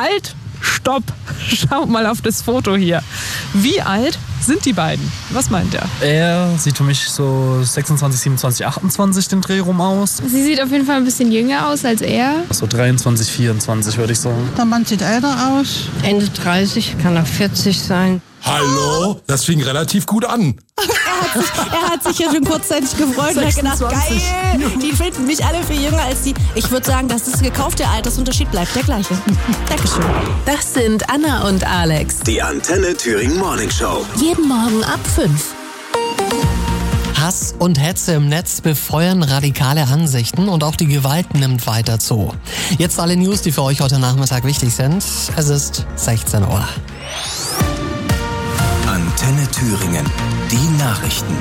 Halt! Stopp! Schaut mal auf das Foto hier. Wie alt sind die beiden? Was meint er? Er sieht für mich so 26, 27, 28 den Dreh rum aus. Sie sieht auf jeden Fall ein bisschen jünger aus als er. So 23, 24 würde ich sagen. Der Mann sieht älter aus. Ende 30, kann auch 40 sein. Hallo? Das fing relativ gut an. Er hat sich ja schon kurzzeitig gefreut und hat gedacht, geil, die finden mich alle viel jünger als die. Ich würde sagen, dass das gekaufte Altersunterschied bleibt der gleiche. Dankeschön. Das sind Anna und Alex. Die Antenne Thüringen Morning Show. Jeden Morgen ab 5. Hass und Hetze im Netz befeuern radikale Ansichten und auch die Gewalt nimmt weiter zu. Jetzt alle News, die für euch heute Nachmittag wichtig sind. Es ist 16 Uhr. Antenne Thüringen. Die Nachrichten.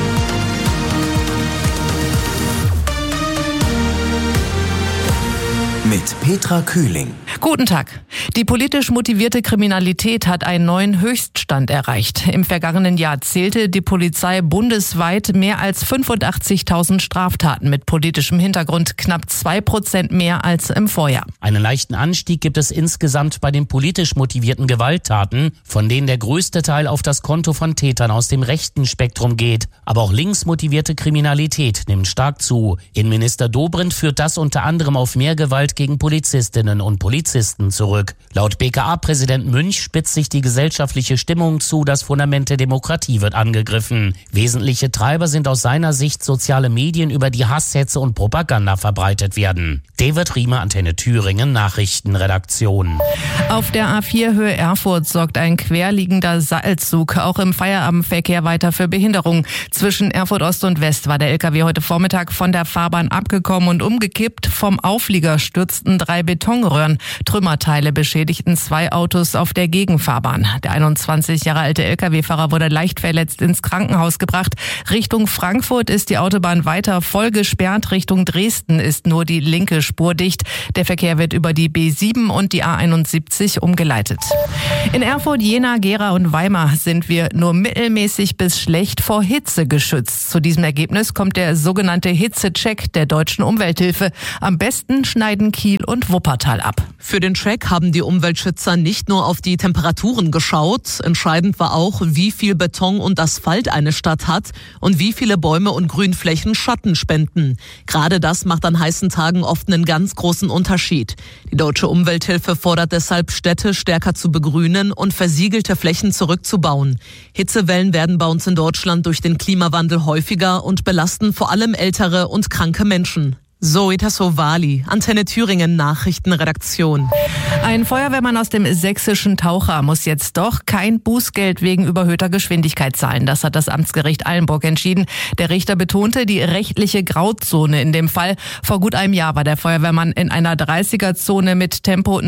Mit Petra Kühling. Guten Tag. Die politisch motivierte Kriminalität hat einen neuen Höchststand erreicht. Im vergangenen Jahr zählte die Polizei bundesweit mehr als 85.000 Straftaten mit politischem Hintergrund, knapp 2% mehr als im Vorjahr. Einen leichten Anstieg gibt es insgesamt bei den politisch motivierten Gewalttaten, von denen der größte Teil auf das Konto von Tätern aus dem rechten Spektrum geht. Aber auch links motivierte Kriminalität nimmt stark zu. Innenminister Dobrindt führt das unter anderem auf mehr Gewalt gegen Polizistinnen und Polizisten zurück. Laut BKA-Präsident Münch spitzt sich die gesellschaftliche Stimmung zu, das Fundament der Demokratie wird angegriffen. Wesentliche Treiber sind aus seiner Sicht soziale Medien, über die Hasshetze und Propaganda verbreitet werden. David Riemer, Antenne Thüringen, Nachrichtenredaktion. Auf der A4 Höhe Erfurt sorgt ein querliegender Seilzug auch im Feierabendverkehr weiter für Behinderung. Zwischen Erfurt Ost und West war der LKW heute Vormittag von der Fahrbahn abgekommen und umgekippt. Vom Auflieger stürzten 3 Betonröhren. Trümmerteile beschädigten 2 Autos auf der Gegenfahrbahn. Der 21 Jahre alte LKW-Fahrer wurde leicht verletzt ins Krankenhaus gebracht. Richtung Frankfurt ist die Autobahn weiter voll gesperrt. Richtung Dresden ist nur die linke Spur dicht. Der Verkehr wird über die B7 und die A71 umgeleitet. In Erfurt, Jena, Gera und Weimar sind wir nur mittelmäßig bis schlecht vor Hitze geschützt. Zu diesem Ergebnis kommt der sogenannte Hitzecheck der Deutschen Umwelthilfe. Am besten schneiden Kiel und Wuppertal ab. Für den Check haben die Umweltschützer nicht nur auf die Temperaturen geschaut. Entscheidend war auch, wie viel Beton und Asphalt eine Stadt hat und wie viele Bäume und Grünflächen Schatten spenden. Gerade das macht an heißen Tagen oft einen ganz großen Unterschied. Die Deutsche Umwelthilfe fordert deshalb, Städte stärker zu begrünen und versiegelte Flächen zurückzubauen. Hitzewellen werden bei uns in Deutschland durch den Klimawandel häufiger und belasten vor allem ältere und kranke Menschen. Zoe Tassovali, Antenne Thüringen Nachrichtenredaktion. Ein Feuerwehrmann aus dem sächsischen Taucher muss jetzt doch kein Bußgeld wegen überhöhter Geschwindigkeit zahlen. Das hat das Amtsgericht Eilenburg entschieden. Der Richter betonte die rechtliche Grauzone in dem Fall. Vor gut einem Jahr war der Feuerwehrmann in einer 30er-Zone mit Tempo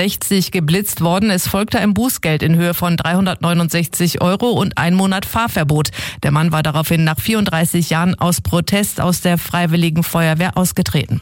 69 geblitzt worden. Es folgte ein Bußgeld in Höhe von 369 € und 1 Monat Fahrverbot. Der Mann war daraufhin nach 34 Jahren aus Protest aus der Freiwilligen Feuerwehr ausgetreten.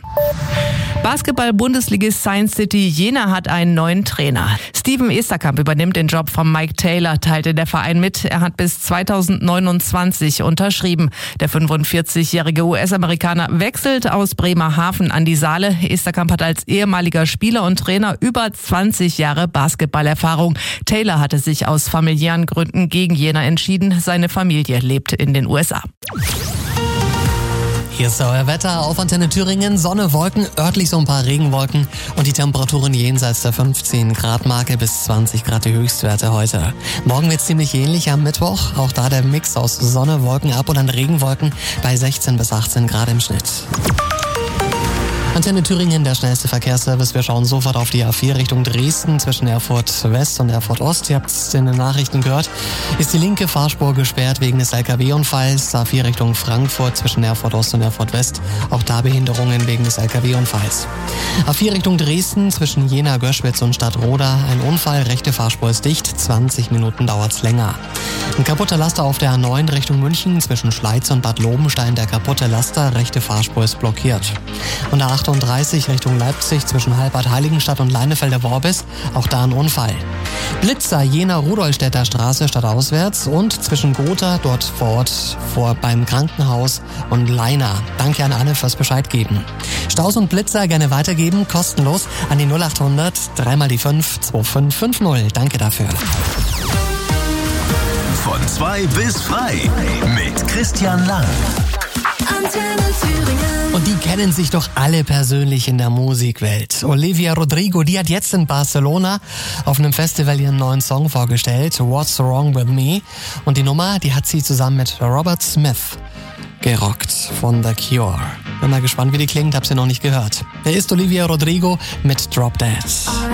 Basketball-Bundesligist Science City Jena hat einen neuen Trainer. Steven Esterkamp übernimmt den Job von Mike Taylor, teilte der Verein mit. Er hat bis 2029 unterschrieben. Der 45-jährige US-Amerikaner wechselt aus Bremerhaven an die Saale. Esterkamp hat als ehemaliger Spieler und Trainer über 20 Jahre Basketballerfahrung. Taylor hatte sich aus familiären Gründen gegen Jena entschieden. Seine Familie lebt in den USA. Hier ist euer Wetter auf Antenne Thüringen. Sonne, Wolken, örtlich so ein paar Regenwolken und die Temperaturen jenseits der 15 Grad Marke bis 20 Grad die Höchstwerte heute. Morgen wird es ziemlich ähnlich am Mittwoch. Auch da der Mix aus Sonne, Wolken ab und dann Regenwolken bei 16 bis 18 Grad im Schnitt. Antenne Thüringen, der schnellste Verkehrsservice. Wir schauen sofort auf die A4 Richtung Dresden zwischen Erfurt West und Erfurt Ost. Ihr habt es in den Nachrichten gehört. Ist die linke Fahrspur gesperrt wegen des LKW-Unfalls. A4 Richtung Frankfurt zwischen Erfurt Ost und Erfurt West. Auch da Behinderungen wegen des LKW-Unfalls. A4 Richtung Dresden zwischen Jena, Göschwitz und Stadtroda. Ein Unfall, rechte Fahrspur ist dicht. 20 Minuten dauert's länger. Ein kaputter Laster auf der A9 Richtung München zwischen Schleiz und Bad Lobenstein. Der kaputte Laster, rechte Fahrspur ist blockiert. Und A8 A38 Richtung Leipzig zwischen Halbad Heiligenstadt und Leinefelder Worbis. Auch da ein Unfall. Blitzer Jena-Rudolstädter Straße stadtauswärts und zwischen Gotha dort vor Ort beim Krankenhaus und Leina. Danke an alle fürs Bescheid geben. Staus und Blitzer gerne weitergeben, kostenlos an die 0800 3 die 5 2550. Danke dafür. Von 2 bis frei mit Christian Lang. Und die kennen sich doch alle persönlich in der Musikwelt. Olivia Rodrigo, die hat jetzt in Barcelona auf einem Festival ihren neuen Song vorgestellt, What's Wrong With Me. Und die Nummer, die hat sie zusammen mit Robert Smith gerockt von The Cure. Bin mal gespannt, wie die klingt, hab sie noch nicht gehört. Hier ist Olivia Rodrigo mit Drop Dead.